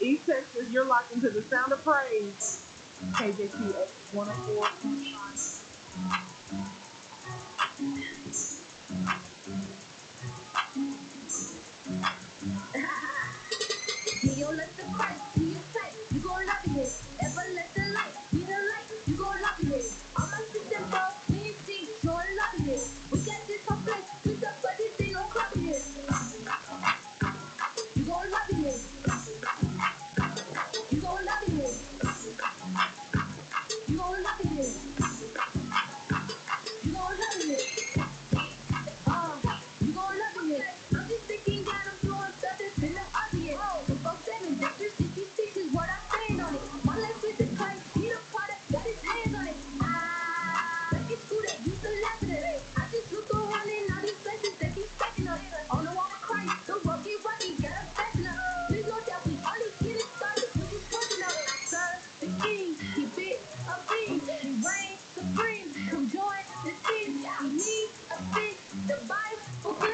East Texas, you're locked into the sound of praise. KJQX 104.5. You let the Christ be your sight, you gon' love it. Ever let the light be the light, you gon' love it. I'm a system bro, me and G, showing love it. We got this whole place, we got buddy, they gon' love it. You gon' love it. You gon' love it. You gon' love it. You gon' love it. You gon' love it. I'm just thinking that I'm doing stuff that's been the obvious. The folks saying that 366 is what I stand on it. My life is a Christ, he the product, got his hands on it. Like it's school that used to laugh at it. I just look around and all these blessings that he's stacking up. On the wall of Christ, the world get rocky, got us backing up. Please no doubt we only getting started, we just working up. Serve the king, he bit a beat, he reigns supreme. Come join the team, he needs a fix, the Bible.